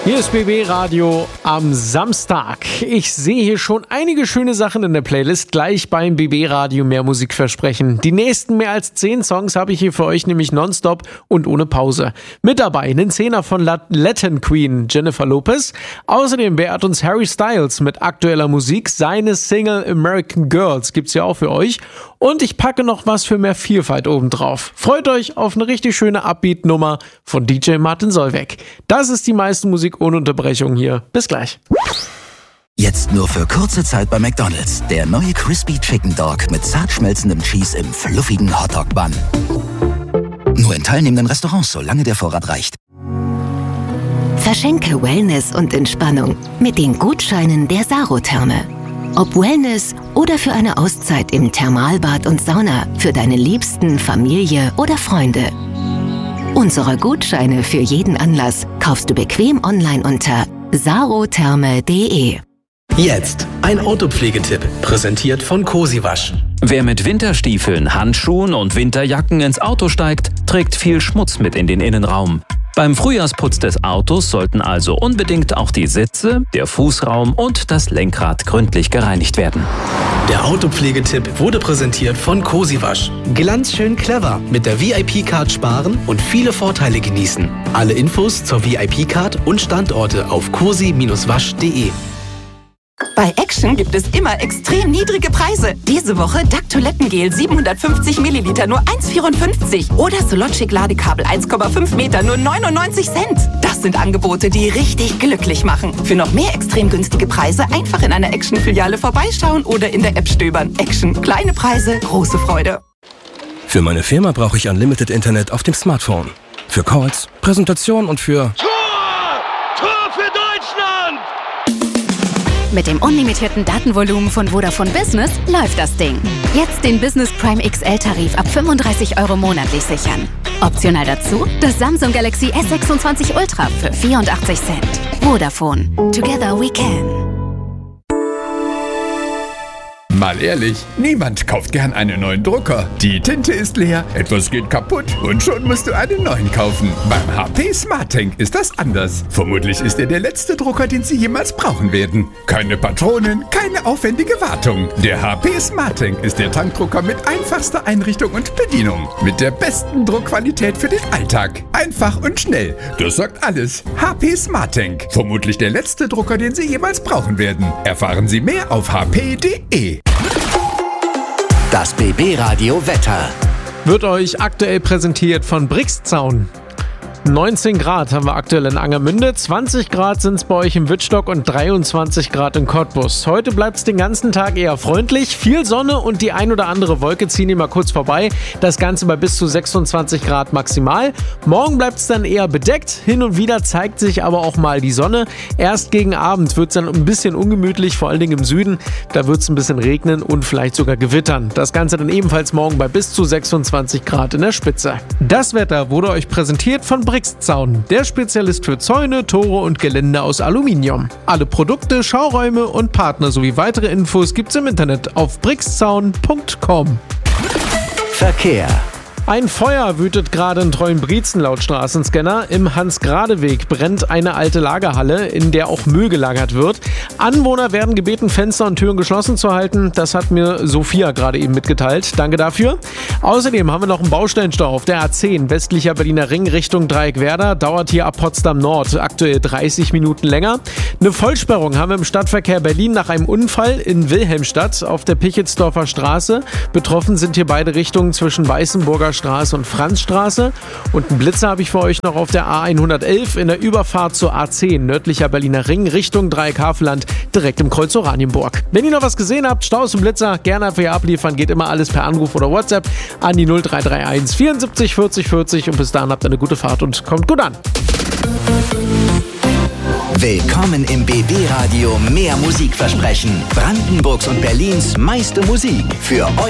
Hier ist BB Radio am Samstag. Ich sehe hier schon einige schöne Sachen in der Playlist. Gleich beim BB Radio mehr Musik versprechen. Die nächsten mehr als 10 Songs habe ich hier für euch nämlich nonstop und ohne Pause. Mit dabei einen Zehner von Latin Queen Jennifer Lopez. Außerdem beehrt uns Harry Styles mit aktueller Musik. Seine Single American Girls gibt's ja auch für euch. Und ich packe noch was für mehr Vielfalt obendrauf. Freut euch auf eine richtig schöne Upbeat-Nummer von DJ Martin Solveig. Das ist die meiste Musik ohne Unterbrechung hier. Bis gleich. Jetzt nur für kurze Zeit bei McDonald's. Der neue Crispy Chicken Dog mit zart schmelzendem Cheese im fluffigen Hotdog-Bun. Nur in teilnehmenden Restaurants, solange der Vorrat reicht. Verschenke Wellness und Entspannung mit den Gutscheinen der Sarotherme. Ob Wellness oder für eine Auszeit im Thermalbad und Sauna für deine Liebsten, Familie oder Freunde. Unsere Gutscheine für jeden Anlass kaufst du bequem online unter sarotherme.de. Jetzt ein Autopflegetipp, präsentiert von Cosiwasch. Wer mit Winterstiefeln, Handschuhen und Winterjacken ins Auto steigt, trägt viel Schmutz mit in den Innenraum. Beim Frühjahrsputz des Autos sollten also unbedingt auch die Sitze, der Fußraum und das Lenkrad gründlich gereinigt werden. Der Autopflegetipp wurde präsentiert von Cosiwasch. Glanzschön clever, mit der VIP-Card sparen und viele Vorteile genießen. Alle Infos zur VIP-Card und Standorte auf cosi-wasch.de. Bei Action gibt es immer extrem niedrige Preise. Diese Woche Duck Toilettengel 750 Milliliter nur 1,54 oder Sologic Ladekabel 1,5 Meter nur 99 Cent. Das sind Angebote, die richtig glücklich machen. Für noch mehr extrem günstige Preise einfach in einer Action-Filiale vorbeischauen oder in der App stöbern. Action. Kleine Preise, große Freude. Für meine Firma brauche ich Unlimited Internet auf dem Smartphone. Für Calls, Präsentation und für... Tor für Deutschland! Mit dem unlimitierten Datenvolumen von Vodafone Business läuft das Ding. Jetzt den Business Prime XL-Tarif ab 35 € monatlich sichern. Optional dazu das Samsung Galaxy S26 Ultra für 84 Cent. Vodafone. Together we can. Mal ehrlich, niemand kauft gern einen neuen Drucker. Die Tinte ist leer, etwas geht kaputt und schon musst du einen neuen kaufen. Beim HP SmartTank ist das anders. Vermutlich ist er der letzte Drucker, den Sie jemals brauchen werden. Keine Patronen, keine aufwendige Wartung. Der HP SmartTank ist der Tankdrucker mit einfachster Einrichtung und Bedienung. Mit der besten Druckqualität für den Alltag. Einfach und schnell. Das sagt alles. HP SmartTank. Vermutlich der letzte Drucker, den Sie jemals brauchen werden. Erfahren Sie mehr auf hp.de. Das BB Radio Wetter. Wird euch aktuell präsentiert von Brixzaun. 19 Grad haben wir aktuell in Angermünde, 20 Grad sind es bei euch im Wittstock und 23 Grad in Cottbus. Heute bleibt es den ganzen Tag eher freundlich, viel Sonne und die ein oder andere Wolke ziehen hier mal kurz vorbei. Das Ganze bei bis zu 26 Grad maximal. Morgen bleibt es dann eher bedeckt, hin und wieder zeigt sich aber auch mal die Sonne. Erst gegen Abend wird es dann ein bisschen ungemütlich, vor allen Dingen im Süden. Da wird es ein bisschen regnen und vielleicht sogar gewittern. Das Ganze dann ebenfalls morgen bei bis zu 26 Grad in der Spitze. Das Wetter wurde euch präsentiert von Brixzaun, der Spezialist für Zäune, Tore und Geländer aus Aluminium. Alle Produkte, Schauräume und Partner sowie weitere Infos gibt's im Internet auf brixzaun.com. Verkehr. Ein Feuer wütet gerade in Treuenbrietzen laut Straßenscanner. Im Hans-Grade-Weg brennt eine alte Lagerhalle, in der auch Müll gelagert wird. Anwohner werden gebeten, Fenster und Türen geschlossen zu halten. Das hat mir Sophia gerade eben mitgeteilt. Danke dafür. Außerdem haben wir noch einen Baustellenstau auf der A10, westlicher Berliner Ring Richtung Dreieckwerder. Dauert hier ab Potsdam Nord aktuell 30 Minuten länger. Eine Vollsperrung haben wir im Stadtverkehr Berlin nach einem Unfall in Wilhelmstadt auf der Pichetsdorfer Straße. Betroffen sind hier beide Richtungen zwischen Weißenburger Straße und Franzstraße. Und einen Blitzer habe ich für euch noch auf der A111 in der Überfahrt zur A10, nördlicher Berliner Ring, Richtung Dreieck-Havelland, direkt im Kreuz Oranienburg. Wenn ihr noch was gesehen habt, Staus und Blitzer, gerne einfach hier abliefern, geht immer alles per Anruf oder WhatsApp an die 0331 74 40 40 und bis dahin habt ihr eine gute Fahrt und kommt gut an. Willkommen im BB Radio mehr Musikversprechen. Brandenburgs und Berlins meiste Musik für euch.